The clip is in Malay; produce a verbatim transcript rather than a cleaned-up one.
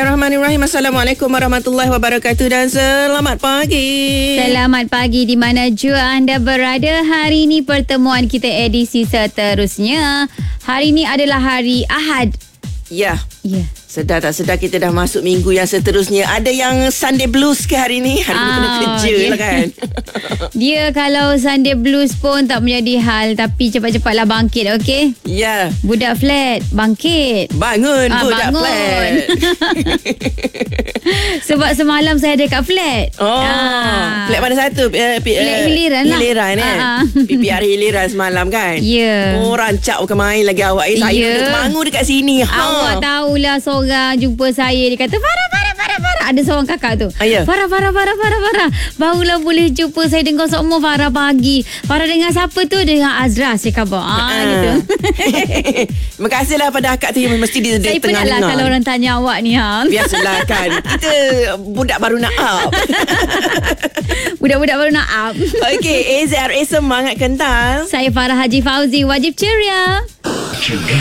Bismillahirrahmanirrahim. Assalamualaikum warahmatullahi wabarakatuh dan selamat pagi. Selamat pagi di mana jua anda berada. Hari ini pertemuan kita edisi seterusnya. Hari ini adalah hari Ahad. Ya. Ya. Sedar tak sedar kita dah masuk minggu yang seterusnya. Ada yang Sunday blues ke hari ni? Hari ni Ah, kena kerja dia, lah kan. Dia kalau Sunday blues pun tak menjadi hal. Tapi cepat-cepatlah bangkit, okey? Ya. Budak flat, bangkit. Bangun Ah, budak bangun. flat. Sebab semalam saya ada kat flat. Oh, Ah. flat mana satu? Uh, P- Flat uh, Hiliran lah. Hiliran eh. Ah, ah. P P R Hiliran semalam kan. Ya. Oh, rancak bukan main lagi awak. Eh, saya Ya. duduk Temangu dekat sini. Ha. Awak tahulah seorang jumpa saya. Dia kata, Farah, Farah, Farah, Farah. Ada seorang kakak tu. Ah, ya? Farah, Farah, Farah, Farah, Farah. Barulah boleh jumpa saya dengan semua Farah pagi. Farah dengan siapa tu? Dengan Azra, saya khabar. Ah, Ah. gitu. Terima kasihlah pada akak tu yang mesti di, di Saya tengah penat lah dengar. kalau orang tanya awak ni. Ha. Biasalah kan. Kita budak baru nak up. Budak-budak baru nak up. Okey, A Z R A semangat kental. Saya Farah Haji Fauzi. Wajib ceria.